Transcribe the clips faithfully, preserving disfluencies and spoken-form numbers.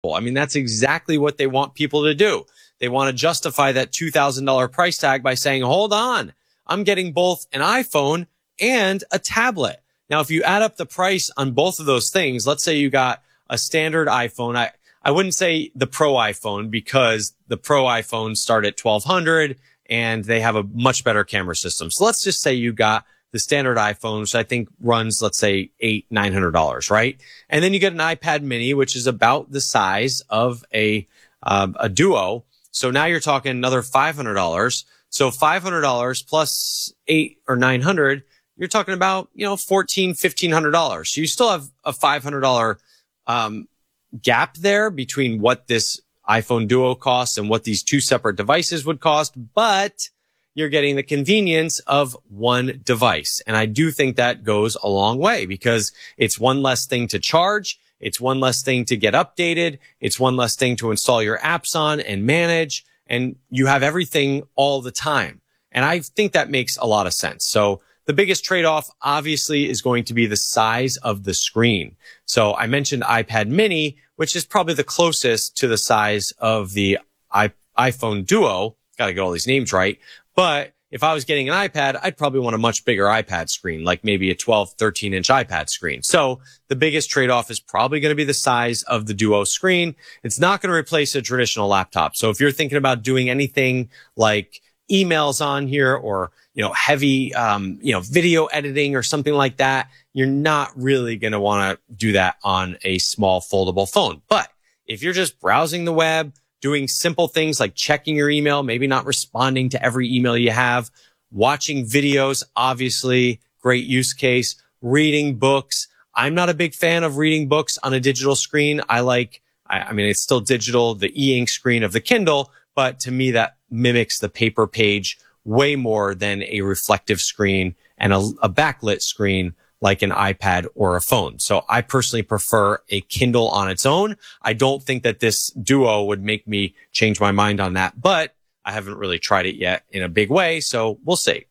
I mean, that's exactly what they want people to do. They want to justify that two thousand dollars price tag by saying, hold on, I'm getting both an iPhone and a tablet. Now, if you add up the price on both of those things, let's say you got a standard iPhone. I, I wouldn't say the Pro iPhone because the Pro iPhones start at twelve hundred and they have a much better camera system. So let's just say you got the standard iPhone, which I think runs, let's say eight, nine hundred dollars, right? And then you get an iPad mini, which is about the size of a, um, a Duo. So now you're talking another five hundred dollars. So five hundred dollars plus eight or nine hundred, you're talking about, you know, fourteen, fifteen hundred dollars. So you still have a five hundred dollars, um, gap there between what this iPhone Duo costs and what these two separate devices would cost, but you're getting the convenience of one device. And I do think that goes a long way because it's one less thing to charge. It's one less thing to get updated. It's one less thing to install your apps on and manage. And you have everything all the time. And I think that makes a lot of sense. So the biggest trade-off obviously is going to be the size of the screen. So I mentioned iPad mini, which is probably the closest to the size of the I- iPhone Duo. Got to get all these names right. But if I was getting an iPad, I'd probably want a much bigger iPad screen, like maybe a twelve, thirteen inch iPad screen. So the biggest trade-off is probably going to be the size of the Duo screen. It's not going to replace a traditional laptop. So if you're thinking about doing anything like emails on here or, you know, heavy, um, you know, video editing or something like that, you're not really going to want to do that on a small foldable phone. But if you're just browsing the web, doing simple things like checking your email, maybe not responding to every email you have, watching videos, obviously, great use case, reading books. I'm not a big fan of reading books on a digital screen. I like, I, I mean, it's still digital, the e-ink screen of the Kindle, but to me, that mimics the paper page way more than a reflective screen and a, a backlit screen like an iPad or a phone. So I personally prefer a Kindle on its own. I don't think that this Duo would make me change my mind on that, but I haven't really tried it yet in a big way. So we'll see.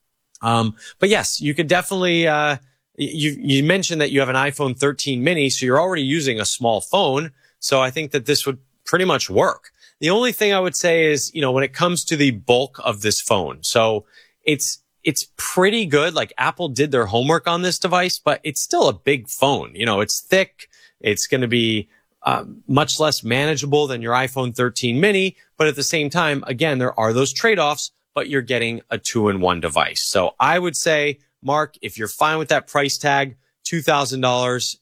Um, but yes, you could definitely, uh, you, you mentioned that you have an iPhone thirteen mini, so you're already using a small phone. So I think that this would pretty much work. The only thing I would say is, you know, when it comes to the bulk of this phone, so it's, It's pretty good. Like Apple did their homework on this device, but it's still a big phone. You know, it's thick. It's going to be um, much less manageable than your iPhone thirteen mini. But at the same time, again, there are those trade-offs, but you're getting a two-in-one device. So I would say, Mark, if you're fine with that price tag, two thousand dollars,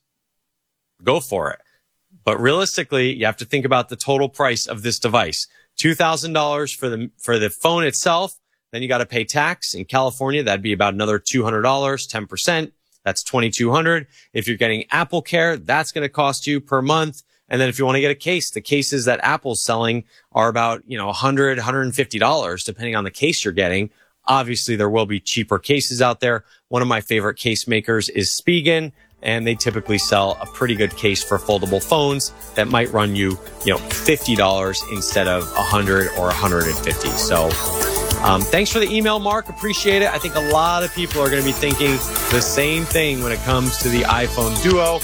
go for it. But realistically, you have to think about the total price of this device. two thousand dollars for the, for the phone itself. Then you got to pay tax. In California, that'd be about another two hundred dollars, ten percent. That's twenty-two hundred dollars. If you're getting Apple Care, that's going to cost you per month. And then if you want to get a case, the cases that Apple's selling are about, you know, one hundred dollars, one hundred fifty dollars, depending on the case you're getting. Obviously, there will be cheaper cases out there. One of my favorite case makers is Spigen, and they typically sell a pretty good case for foldable phones that might run you, you know, fifty dollars instead of one hundred dollars or one hundred fifty dollars. So, Um, thanks for the email, Mark. Appreciate it. I think a lot of people are going to be thinking the same thing when it comes to the iPhone Duo.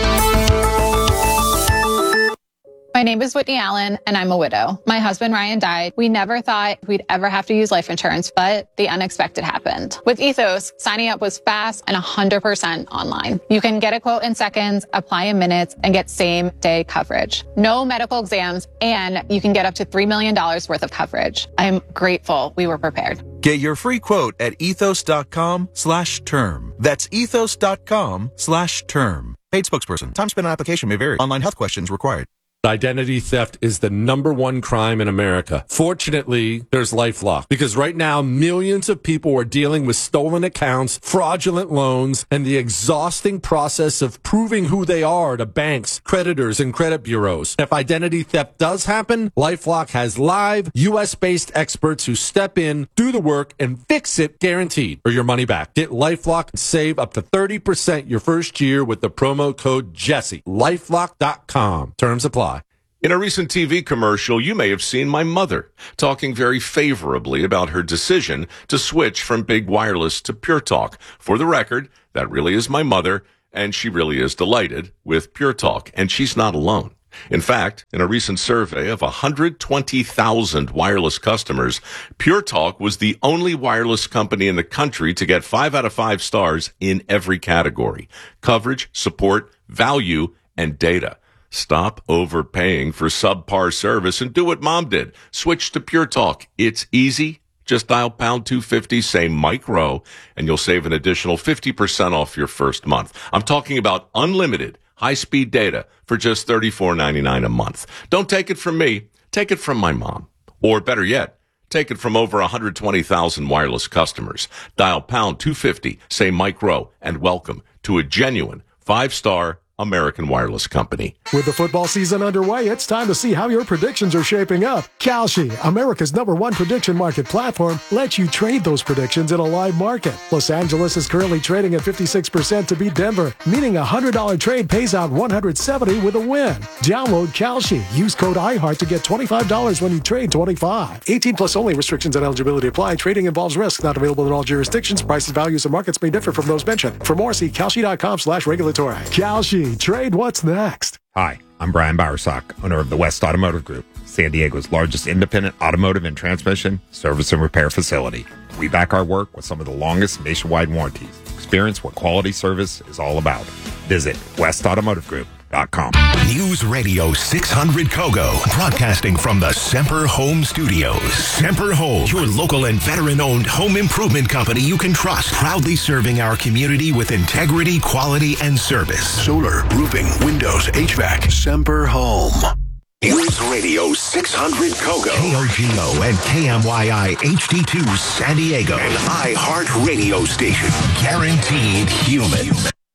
My name is Whitney Allen, and I'm a widow. My husband, Ryan, died. We never thought we'd ever have to use life insurance, but the unexpected happened. With Ethos, signing up was fast and one hundred percent online. You can get a quote in seconds, apply in minutes, and get same-day coverage. No medical exams, and you can get up to three million dollars worth of coverage. I'm grateful we were prepared. Get your free quote at ethos.com slash term. That's ethos.com slash term. Paid spokesperson. Time spent on application may vary. Online health questions required. Identity theft is the number one crime in America. Fortunately, there's LifeLock, because right now millions of people are dealing with stolen accounts, fraudulent loans, and the exhausting process of proving who they are to banks, creditors, and credit bureaus. If identity theft does happen, LifeLock has live U S-based experts who step in, do the work, and fix it guaranteed, or your money back. Get LifeLock and save up to thirty percent your first year with the promo code Jesse. LifeLock dot com. Terms apply. In a recent T V commercial, you may have seen my mother talking very favorably about her decision to switch from big wireless to Pure Talk. For the record, that really is my mother, and she really is delighted with Pure Talk, and she's not alone. In fact, in a recent survey of one hundred twenty thousand wireless customers, Pure Talk was the only wireless company in the country to get five out of five stars in every category: coverage, support, value, and data. Stop overpaying for subpar service and do what Mom did. Switch to Pure Talk. It's easy. Just dial pound two fifty, say Mike Rowe, and you'll save an additional fifty percent off your first month. I'm talking about unlimited high-speed data for just thirty-four ninety-nine a month. Don't take it from me. Take it from my mom. Or better yet, take it from over one hundred twenty thousand wireless customers. Dial pound two fifty, say Mike Rowe, and welcome to a genuine five-star American wireless company. With the football season underway, it's time to see how your predictions are shaping up. Kalshi, America's number one prediction market platform, lets you trade those predictions in a live market. Los Angeles is currently trading at fifty-six percent to beat Denver, meaning a one hundred dollars trade pays out one hundred seventy dollars with a win. Download Kalshi. Use code iHeart to get twenty-five dollars when you trade twenty-five. eighteen plus only. Restrictions and eligibility apply. Trading involves risk. Not available in all jurisdictions. Prices, values, and markets may differ from those mentioned. For more, see Kalshi.com slash regulatory. Kalshi. Trade what's next. Hi, I'm Brian Bowersock, owner of the West Automotive Group, San Diego's largest independent automotive and transmission service and repair facility. We back our work with some of the longest nationwide warranties. Experience what quality service is all about. Visit west automotive group dot com. News Radio six hundred Kogo, broadcasting from the Semper Home Studios. Semper Home, your local and veteran-owned home improvement company you can trust, proudly serving our community with integrity, quality, and service. Solar, roofing, windows, H V A C. Semper Home. News Radio six hundred Kogo, K O G O and K M Y I H D two San Diego, an iHeart radio station, guaranteed human.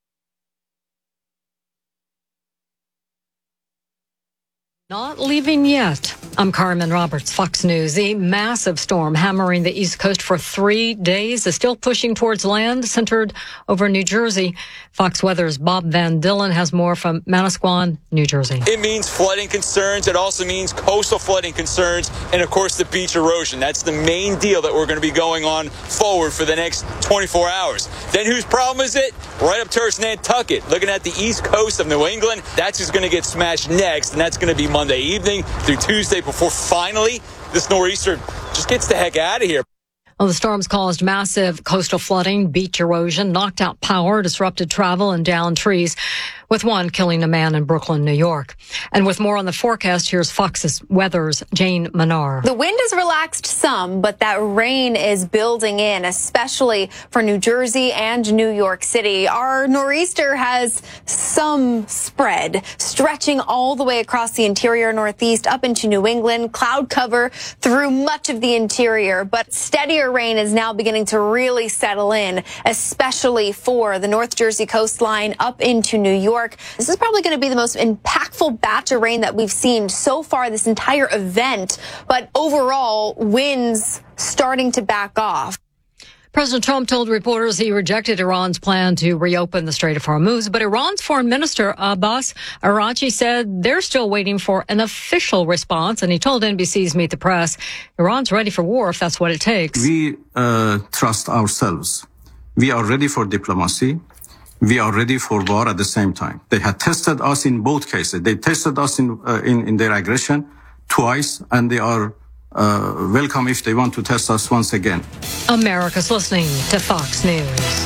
Not leaving yet. I'm Carmen Roberts, Fox News. A massive storm hammering the East Coast for three days is still pushing towards land, centered over New Jersey. Fox Weather's Bob Van Dillen has more from Manasquan, New Jersey. It means flooding concerns. It also means coastal flooding concerns. And, of course, the beach erosion. That's the main deal that we're going to be going on forward for the next twenty-four hours. Then whose problem is it? Right up towards Nantucket. Looking at the east coast of New England, that's who's going to get smashed next. And that's going to be Monday evening through Tuesday before finally this nor'easter just gets the heck out of here. Well, the storms caused massive coastal flooding, beach erosion, knocked out power, disrupted travel, and downed trees, with one killing a man in Brooklyn, New York. And with more on the forecast, here's Fox's Weather's Jane Manar. The wind has relaxed some, but that rain is building in, especially for New Jersey and New York City. Our nor'easter has some spread, stretching all the way across the interior Northeast up into New England, cloud cover through much of the interior, but steadier rain is now beginning to really settle in, especially for the North Jersey coastline up into New York. This is probably going to be the most impactful batch of rain that we've seen so far this entire event, but overall, winds starting to back off. President Trump told reporters he rejected Iran's plan to reopen the Strait of Hormuz, but Iran's Foreign Minister Abbas Araghchi said they're still waiting for an official response, and he told N B C's Meet the Press, Iran's ready for war if that's what it takes. We uh, trust ourselves. We are ready for diplomacy. We are ready for war at the same time. They had tested us in both cases. They tested us in uh, in, in their aggression twice, and they are uh, welcome if they want to test us once again. America's listening to Fox News.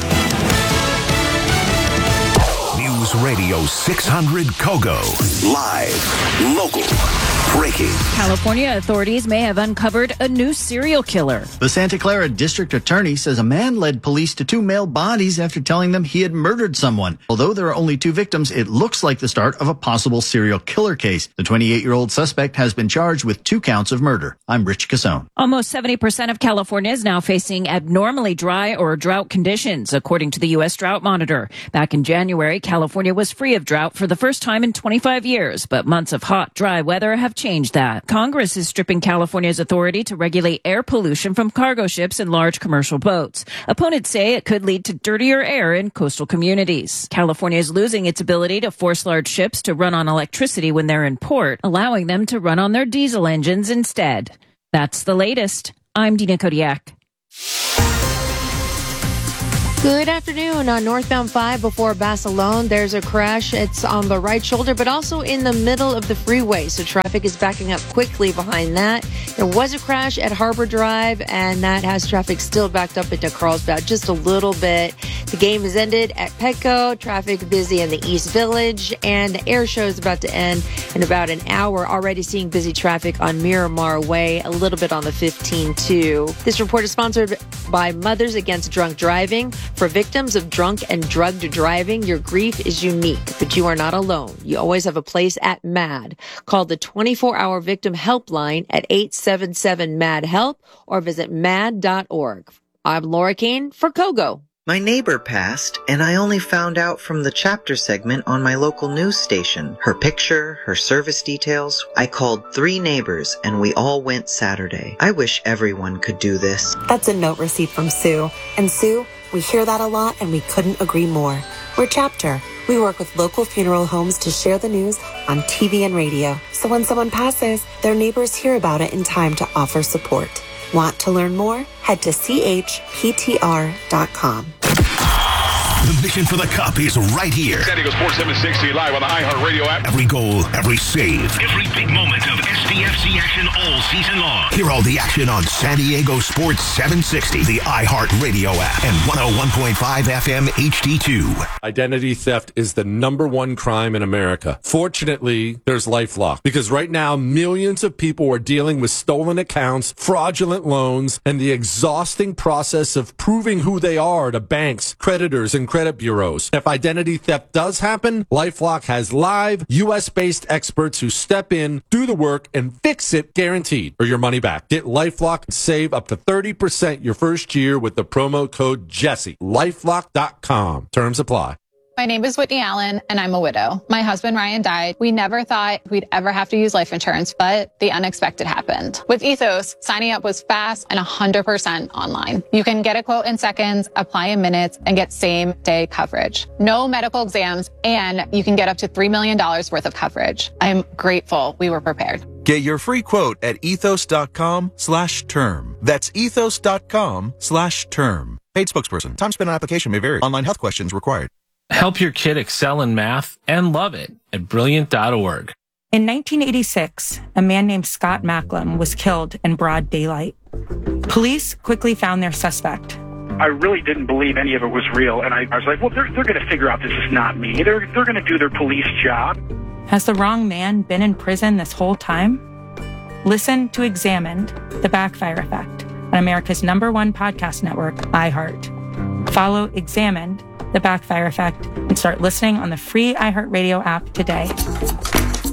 News Radio six hundred Kogo. Live, local, breaking. California authorities may have uncovered a new serial killer. The Santa Clara district attorney says a man led police to two male bodies after telling them he had murdered someone. Although there are only two victims, it looks like the start of a possible serial killer case. The twenty-eight-year-old suspect has been charged with two counts of murder. I'm Rich Casone. Almost seventy percent of California is now facing abnormally dry or drought conditions, according to the U S Drought Monitor. Back in January, California was free of drought for the first time in twenty-five years, but months of hot, dry weather have changed that. Congress is stripping California's authority to regulate air pollution from cargo ships and large commercial boats. Opponents say it could lead to dirtier air in coastal communities. California is losing its ability to force large ships to run on electricity when they're in port, allowing them to run on their diesel engines instead. That's the latest. I'm Dina Kodiak. Good afternoon. On northbound five before Basilone, there's a crash. It's on the right shoulder, but also in the middle of the freeway. So traffic is backing up quickly behind that. There was a crash at Harbor Drive, and that has traffic still backed up into Carlsbad just a little bit. The game has ended at Petco. Traffic busy in the East Village, and the air show is about to end in about an hour. Already seeing busy traffic on Miramar Way, a little bit on the fifteen too. This report is sponsored by Mothers Against Drunk Driving. For victims of drunk and drugged driving, your grief is unique, but you are not alone. You always have a place at MAD. Call the twenty-four hour victim helpline at eight seven seven MAD HELP or visit mad dot org. I'm Laura Kane for Kogo. My neighbor passed, and I only found out from the chapter segment on my local news station. Her picture, her service details. I called three neighbors, and we all went Saturday. I wish everyone could do this. That's a note receipt from Sue. And Sue, we hear that a lot, and we couldn't agree more. We're Chapter. We work with local funeral homes to share the news on T V and radio. So when someone passes, their neighbors hear about it in time to offer support. Want to learn more? Head to c h p t r dot com. The mission for the Cup is right here. San Diego Sports seven sixty live on the iHeartRadio app. Every goal, every save, every big moment of S D F C action all season long. Hear all the action on San Diego Sports seven sixty, the iHeartRadio app, and one oh one point five F M H D two. Identity theft is the number one crime in America. Fortunately, there's LifeLock, because right now millions of people are dealing with stolen accounts, fraudulent loans, and the exhausting process of proving who they are to banks, creditors, and credit bureaus. If identity theft does happen, LifeLock has live U S-based experts who step in, do the work, and fix it guaranteed, or your money back. Get LifeLock and save up to thirty percent your first year with the promo code Jesse. LifeLock dot com. Terms apply. My name is Whitney Allen, and I'm a widow. My husband, Ryan, died. We never thought we'd ever have to use life insurance, but the unexpected happened. With Ethos, signing up was fast and one hundred percent online. You can get a quote in seconds, apply in minutes, and get same-day coverage. No medical exams, and you can get up to three million dollars worth of coverage. I'm grateful we were prepared. Get your free quote at ethos.com slash term. That's ethos.com slash term. Paid spokesperson. Time spent on application may vary. Online health questions required. Help your kid excel in math and love it at brilliant dot org. In nineteen eighty-six, a man named Scott Macklem was killed in broad daylight. Police quickly found their suspect. I really didn't believe any of it was real, and I, I was like, well, they're, they're going to figure out this is not me. They're, they're going to do their police job. Has the wrong man been in prison this whole time? Listen to Examined, The Backfire Effect, on America's number one podcast network, iHeart. Follow Examined, The Backfire Effect, and start listening on the free iHeartRadio app today.